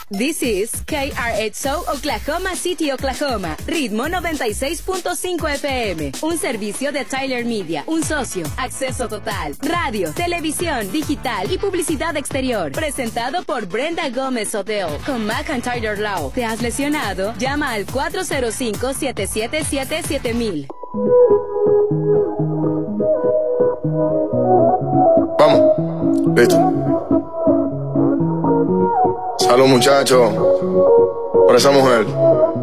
This is KRXO Oklahoma City, Oklahoma. Ritmo 96.5 FM. Un servicio de Tyler Media. Un socio. Acceso total. Radio, televisión, digital y publicidad exterior. Presentado por Brenda Gómez Hotel. Con McIntyre Law. ¿Te has lesionado? Llama al 405-777-7000. Vamos. Listo. Salud, muchachos, por esa mujer.